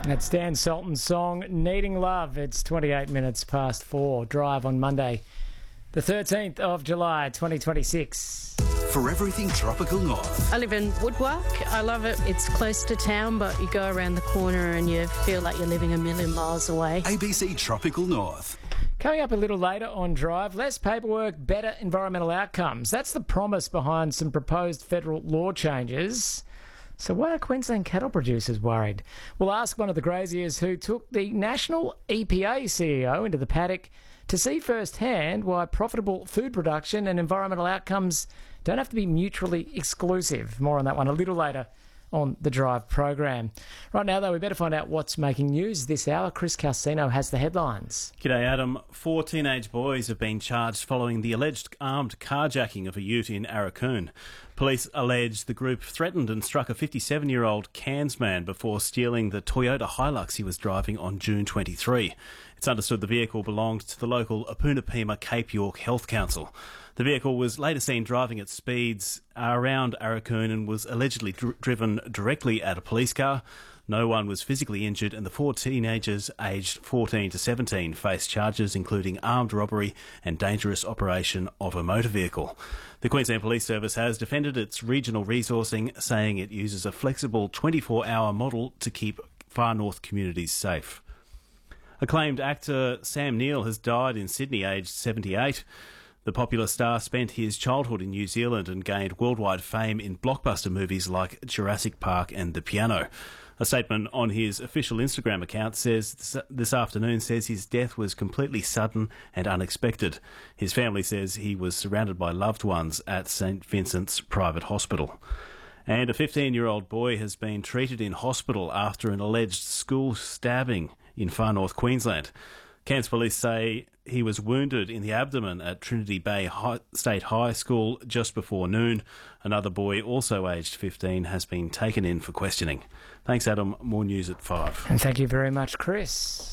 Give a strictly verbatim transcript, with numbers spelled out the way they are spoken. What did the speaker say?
That's Dan Sultan's song, Needing Love. It's twenty-eight minutes past four. Drive on Monday, the thirteenth of July, twenty twenty-six. For everything Tropical North. I live in Woodwark. I love it. It's close to town, but you go around the corner and you feel like you're living a million miles away. A B C Tropical North. Coming up a little later on Drive, less paperwork, better environmental outcomes. That's the promise behind some proposed federal law changes. So why are Queensland cattle producers worried? We'll ask one of the graziers who took the national E P A C E O into the paddock to see firsthand why profitable food production and environmental outcomes don't have to be mutually exclusive. More on that one a little later on the Drive program. Right now, though, we better find out what's making news this hour. Chris Calcino has the headlines. G'day, Adam. Four teenage boys have been charged following the alleged armed carjacking of a ute in Arakoon. Police allege the group threatened and struck a fifty-seven-year-old Cairns man before stealing the Toyota Hilux he was driving on June twenty-third. It's understood the vehicle belonged to the local Apoonapima Cape York Health Council. The vehicle was later seen driving at speeds around Arakoon and was allegedly dr- driven directly at a police car. No one was physically injured, and the four teenagers aged fourteen to seventeen faced charges including armed robbery and dangerous operation of a motor vehicle. The Queensland Police Service has defended its regional resourcing, saying it uses a flexible twenty-four hour model to keep far north communities safe. Acclaimed actor Sam Neill has died in Sydney, aged seventy-eight. The popular star spent his childhood in New Zealand and gained worldwide fame in blockbuster movies like Jurassic Park and The Piano. A statement on his official Instagram account says this afternoon says his death was completely sudden and unexpected. His family says he was surrounded by loved ones at St Vincent's Private Hospital. And a fifteen-year-old boy has been treated in hospital after an alleged school stabbing in far north Queensland. Cairns police say he was wounded in the abdomen at Trinity Bay High, State High School just before noon. Another boy, also aged fifteen, has been taken in for questioning. Thanks, Adam. More news at five. And thank you very much, Chris.